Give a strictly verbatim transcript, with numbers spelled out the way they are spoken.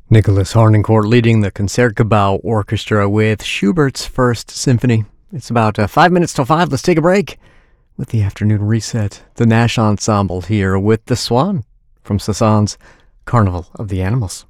Nicholas Harnoncourt leading the Concertgebouw Orchestra with Schubert's First Symphony. It's about uh, five minutes till five. Let's take a break with the afternoon reset. The Nash Ensemble here with The Swan from Cézanne's Carnival of the Animals.